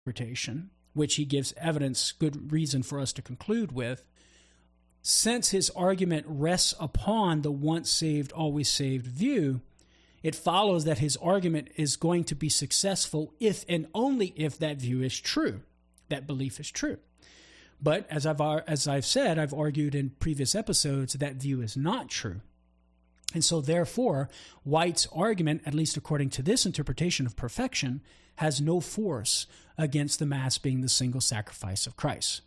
interpretation, which he gives evidence, good reason for us to conclude with, since his argument rests upon the once saved, always saved view, it follows that his argument is going to be successful if and only if that view is true, that belief is true. But as I've said, I've argued in previous episodes, that view is not true. And so therefore, White's argument, at least according to this interpretation of perfection, has no force against the Mass being the single sacrifice of Christ.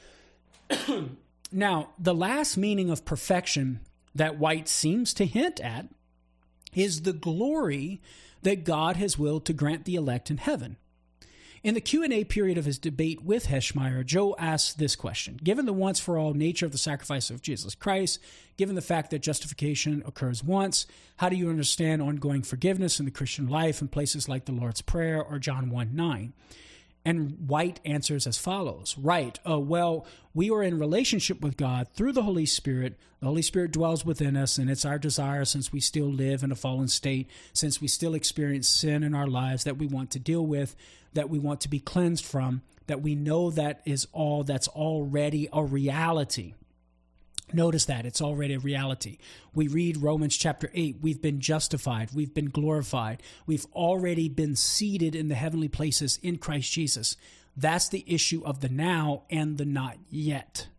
Now, the last meaning of perfection that White seems to hint at is the glory that God has willed to grant the elect in heaven. In the Q&A period of his debate with Heschmeyer, Joe asked this question: given the once-for-all nature of the sacrifice of Jesus Christ, given the fact that justification occurs once, how do you understand ongoing forgiveness in the Christian life in places like the Lord's Prayer or John 1:9? And White answers as follows: right, well, we are in relationship with God through the Holy Spirit. The Holy Spirit dwells within us, and it's our desire, since we still live in a fallen state, since we still experience sin in our lives that we want to deal with, that we want to be cleansed from, that we know that's already a reality. Notice that it's already a reality. We read Romans chapter 8. We've been justified. We've been glorified. We've already been seated in the heavenly places in Christ Jesus. That's the issue of the now and the not yet.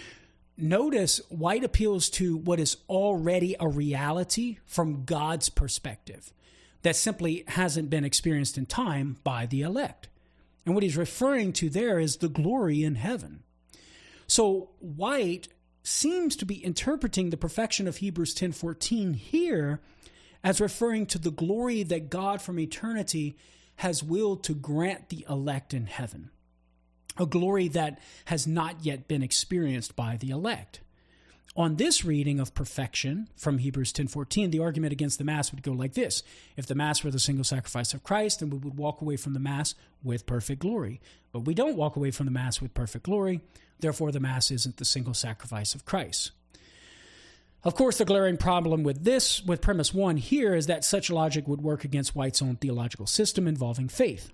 Notice White appeals to what is already a reality from God's perspective that simply hasn't been experienced in time by the elect. And what he's referring to there is the glory in heaven. So White seems to be interpreting the perfection of Hebrews 10:14 here as referring to the glory that God from eternity has willed to grant the elect in heaven, a glory that has not yet been experienced by the elect. On this reading of perfection from Hebrews 10:14, the argument against the Mass would go like this: if the Mass were the single sacrifice of Christ, then we would walk away from the Mass with perfect glory. But we don't walk away from the Mass with perfect glory. Therefore, the Mass isn't the single sacrifice of Christ. Of course, the glaring problem with premise 1 here is that such logic would work against White's own theological system involving faith.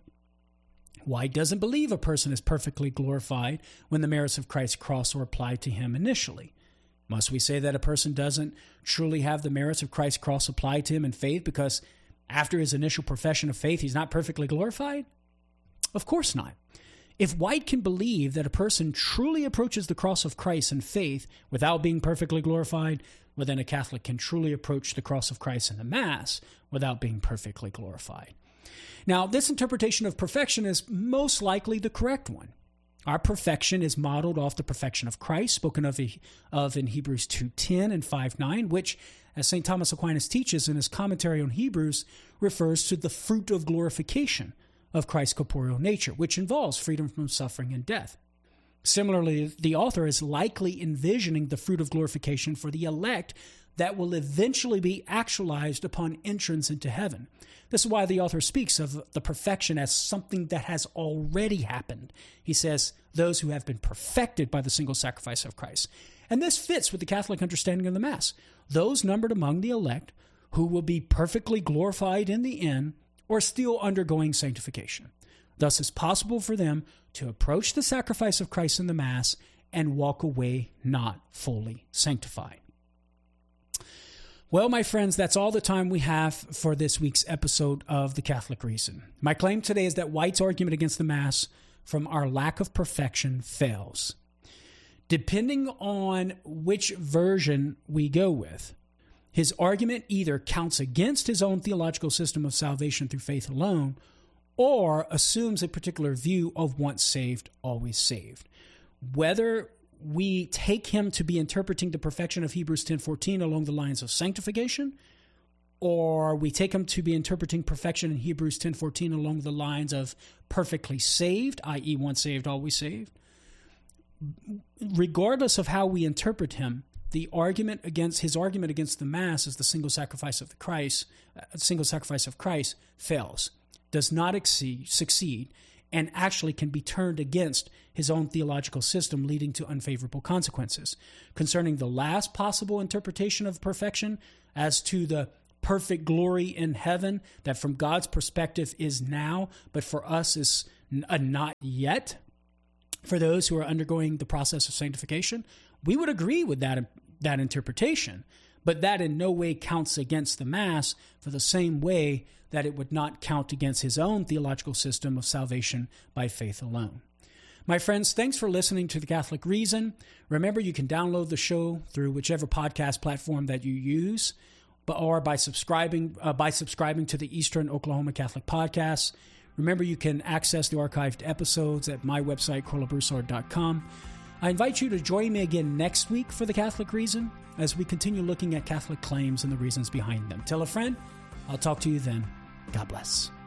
White doesn't believe a person is perfectly glorified when the merits of Christ's cross are applied to him initially. Must we say that a person doesn't truly have the merits of Christ's cross applied to him in faith because after his initial profession of faith, he's not perfectly glorified? Of course not. If White can believe that a person truly approaches the cross of Christ in faith without being perfectly glorified, well, then a Catholic can truly approach the cross of Christ in the Mass without being perfectly glorified. Now, this interpretation of perfection is most likely the correct one. Our perfection is modeled off the perfection of Christ, spoken of in Hebrews 2:10 and 5:9, which, as St. Thomas Aquinas teaches in his commentary on Hebrews, refers to the fruit of glorification of Christ's corporeal nature, which involves freedom from suffering and death. Similarly, the author is likely envisioning the fruit of glorification for the elect that will eventually be actualized upon entrance into heaven. This is why the author speaks of the perfection as something that has already happened. He says, those who have been perfected by the single sacrifice of Christ. And this fits with the Catholic understanding of the Mass. Those numbered among the elect who will be perfectly glorified in the end or still undergoing sanctification. Thus, it's possible for them to approach the sacrifice of Christ in the Mass and walk away not fully sanctified. Well, my friends, that's all the time we have for this week's episode of The Catholic Reason. My claim today is that White's argument against the Mass from our lack of perfection fails. Depending on which version we go with, his argument either counts against his own theological system of salvation through faith alone, or assumes a particular view of once saved, always saved. Whether we take him to be interpreting the perfection of Hebrews 10:14 along the lines of sanctification, or we take him to be interpreting perfection in Hebrews 10:14 along the lines of perfectly saved, i.e. once saved, always saved. Regardless of how we interpret him, his argument against the Mass as the single sacrifice of Christ fails, does not succeed, and actually can be turned against his own theological system, leading to unfavorable consequences. Concerning the last possible interpretation of perfection as to the perfect glory in heaven that from God's perspective is now, but for us is not yet for those who are undergoing the process of sanctification, we would agree with that interpretation. But that in no way counts against the Mass for the same way that it would not count against his own theological system of salvation by faith alone. My friends, thanks for listening to The Catholic Reason. Remember, you can download the show through whichever podcast platform that you use, or by subscribing to the Eastern Oklahoma Catholic Podcast. Remember, you can access the archived episodes at my website, carlobroussard.com. I invite you to join me again next week for The Catholic Reason as we continue looking at Catholic claims and the reasons behind them. Tell a friend. I'll talk to you then. God bless.